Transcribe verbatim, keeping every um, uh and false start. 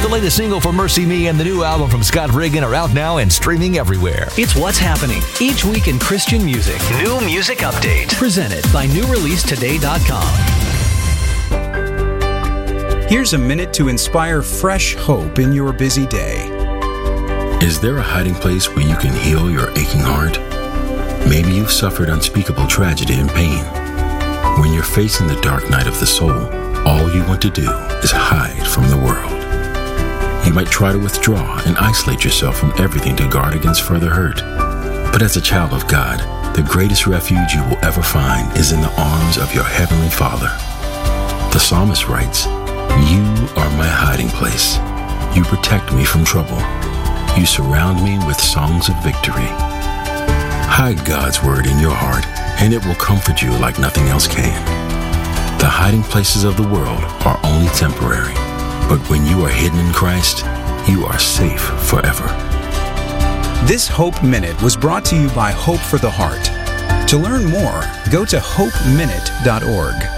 The latest single from Mercy Me and the new album from Scott Reagan are out now and streaming everywhere. It's what's happening each week in Christian music. New Music Update. Presented by new release today dot com. Here's a minute to inspire fresh hope in your busy day. Is there a hiding place where you can heal your aching heart? Maybe you've suffered unspeakable tragedy and pain. When you're facing the dark night of the soul, all you want to do is hide from the world. You might try to withdraw and isolate yourself from everything to guard against further hurt. But as a child of God, the greatest refuge you will ever find is in the arms of your Heavenly Father. The psalmist writes, "You are my hiding place. You protect me from trouble. You surround me with songs of victory." Hide God's word in your heart, and it will comfort you like nothing else can. The hiding places of the world are only temporary, but when you are hidden in Christ, you are safe forever. This Hope Minute was brought to you by Hope for the Heart. To learn more, go to hope minute dot org.